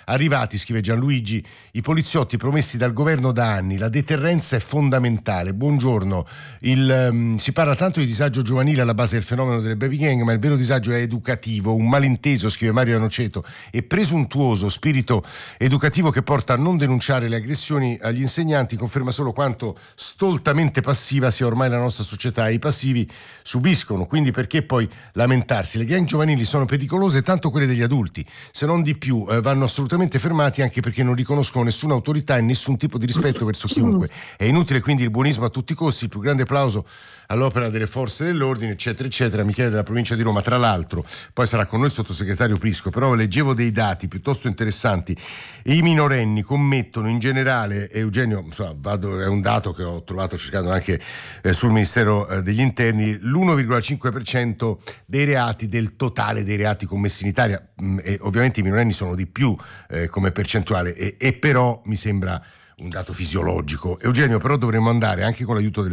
arrivati, scrive Gianluigi, i poliziotti promessi dal governo da anni. La deterrenza è fondamentale. Buongiorno. Si parla tanto di disagio giovanile alla base del fenomeno delle baby gang, ma il vero disagio è educativo, un malinteso, scrive Mario Anoceto, e presuntuoso spirito educativo che porta a non denunciare le aggressioni agli insegnanti conferma solo quanto stoltamente passiva sia ormai la nostra società, e i passivi subiscono, quindi perché poi lamentarsi? Le gang giovanili sono pericolose tanto quelle degli adulti, se non di più, vanno assolutamente fermati, anche perché non riconoscono nessuna autorità e nessun tipo di rispetto verso chiunque. È inutile quindi il buonismo a tutti i costi. Il più grande applauso all'opera delle forze dell'ordine, eccetera eccetera. Michele della provincia di Roma. Tra l'altro poi sarà con noi il sottosegretario Prisco, però leggevo dei dati piuttosto interessanti. I minorenni commettono in generale, Eugenio, insomma, è un dato che ho trovato cercando anche sul Ministero degli Interni, l'1,5% dei reati, del totale dei reati commessi in Italia, e ovviamente i minorenni sono di più come percentuale, e però mi sembra un dato fisiologico. Eugenio, però dovremmo andare anche con l'aiuto delle